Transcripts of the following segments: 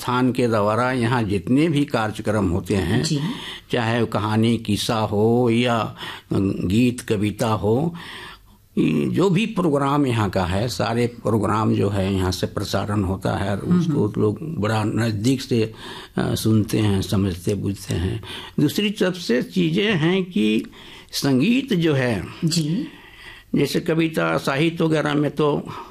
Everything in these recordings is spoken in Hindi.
संस्थान के द्वारा यहाँ जितने भी कार्यक्रम होते हैं, चाहे कहानी किस्सा हो या गीत कविता हो, जो भी प्रोग्राम यहाँ का है, सारे प्रोग्राम जो है यहाँ से प्रसारण होता है और उसको लोग बड़ा नज़दीक से सुनते हैं, समझते बुझते हैं। दूसरी सबसे चीज़ें हैं कि संगीत जो है जी, जैसे कविता साहित्य वगैरह में तो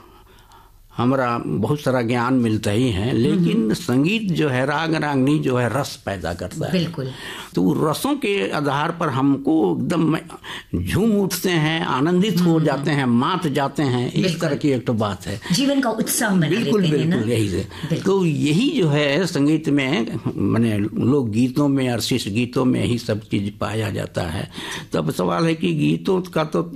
हमारा बहुत सारा ज्ञान मिलता ही है, लेकिन संगीत जो है, राग रागनी जो है, रस पैदा करता है। बिल्कुल। तो रसों के आधार पर हमको एकदम झूम उठते हैं, आनंदित हो जाते हैं, मात जाते हैं, इस तरह की एक तो बात है। जीवन का उत्साह बना देते हैं। बिल्कुल यही से। तो यही जो है संगीत में, माने लोक गीतों में और शिष्ट गीतों में यही सब चीज पाया जाता है। तो अब सवाल है कि गीतों का तो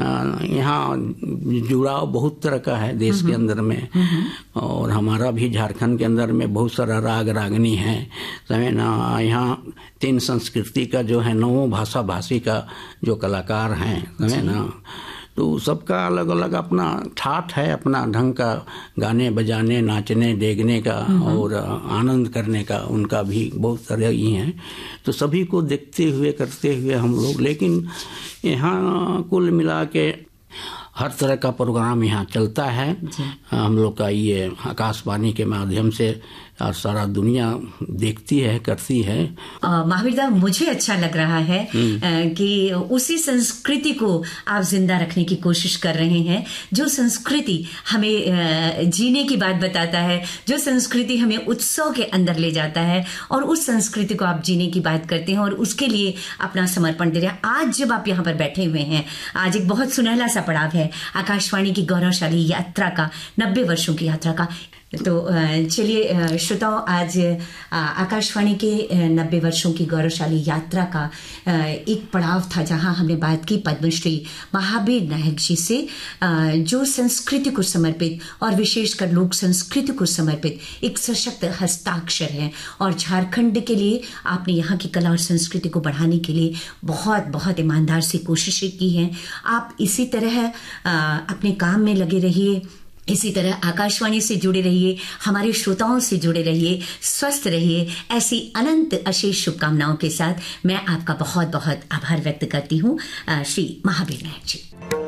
यहाँ जुड़ाव बहुत तरह का है देश के अंदर में, और हमारा भी झारखंड के अंदर में बहुत सारा राग रागनी है, समझे ना। यहाँ 3 संस्कृति का जो है, 9 भाषा भाषी का जो कलाकार हैं, समझे ना। तो सबका अलग अलग अपना ठाठ है, अपना ढंग का गाने बजाने, नाचने, देखने का और आनंद करने का उनका भी बहुत तरह ही है। तो सभी को देखते हुए करते हुए हम लोग, लेकिन यहाँ कुल मिला के हर तरह का प्रोग्राम यहाँ चलता है। हम लोग का ये आकाशवाणी के माध्यम से और सारा दुनिया देखती है, करती है। महावीर दा, मुझे अच्छा लग रहा है कि उसी संस्कृति को आप जिंदा रखने की कोशिश कर रहे हैं, जो संस्कृति हमें जीने की बात बताता है, जो संस्कृति हमें उत्सव के अंदर ले जाता है, और उस संस्कृति को आप जीने की बात करते हैं और उसके लिए अपना समर्पण दे रहे हैं। आज जब आप यहाँ पर बैठे हुए हैं, आज एक बहुत सुनहला सा पड़ाव है आकाशवाणी की गौरवशाली यात्रा का, 90 वर्षों की यात्रा का। तो चलिए श्रोताओं, आज आकाशवाणी के 90 वर्षों की गौरवशाली यात्रा का एक पड़ाव था जहां हमने बात की पद्मश्री महावीर नायक जी से, जो संस्कृति को समर्पित और विशेषकर लोक संस्कृति को समर्पित एक सशक्त हस्ताक्षर है। और झारखंड के लिए आपने यहाँ की कला और संस्कृति को बढ़ाने के लिए बहुत बहुत ईमानदार से कोशिशें की हैं। आप इसी तरह अपने काम में लगे रहिए, इसी तरह आकाशवाणी से जुड़े रहिए, हमारे श्रोताओं से जुड़े रहिए, स्वस्थ रहिए। ऐसी अनंत अशेष शुभकामनाओं के साथ मैं आपका बहुत बहुत आभार व्यक्त करती हूँ श्री महावीर नायक जी।